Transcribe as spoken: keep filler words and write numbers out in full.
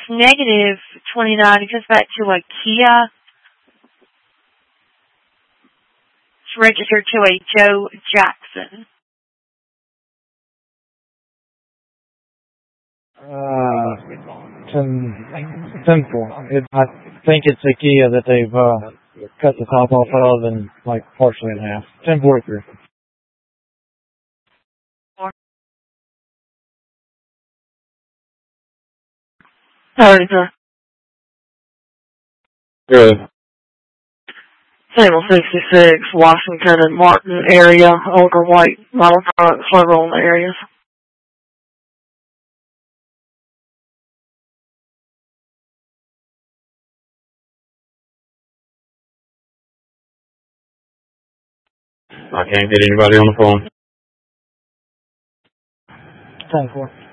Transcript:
negative twenty-nine. It goes back to a Kia. It's registered to a Joe Jackson. Uh, ten, ten four. It, I think it's a Kia that they've uh, cut the top off of and like partially in half. ten forty-three. Alright, sir. Good. Table sixty-six, Washington and Martin area, older white model truck, several in the areas. I can't get anybody on the phone. ten four.